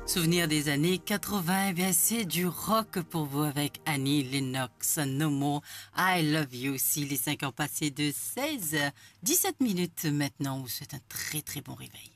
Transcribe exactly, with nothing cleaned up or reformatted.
Souvenir des années quatre-vingts, eh bien c'est du rock pour vous avec Annie Lennox, No More, I Love You aussi. Les cinq ans passés de seize, dix-sept minutes maintenant, où c'est un très très bon réveil.